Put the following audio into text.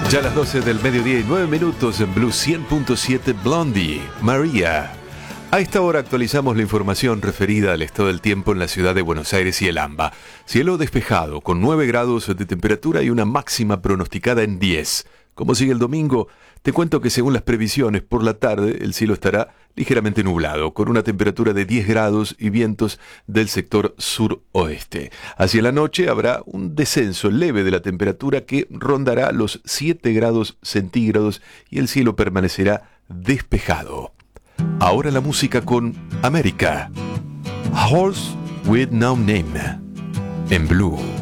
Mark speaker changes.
Speaker 1: Ya a las 12 del mediodía y 9 minutos en Blue 100.7 Blondie, María. A esta hora actualizamos la información referida al estado del tiempo en la ciudad de Buenos Aires y el AMBA. Cielo despejado, con 9 grados de temperatura y una máxima pronosticada en 10. Como sigue el domingo, te cuento que según las previsiones, por la tarde el cielo estará ligeramente nublado, con una temperatura de 10 grados y vientos del sector suroeste. Hacia la noche habrá un descenso leve de la temperatura que rondará los 7 grados centígrados y el cielo permanecerá despejado. Ahora la música con América. Horse with No Name, en Blue.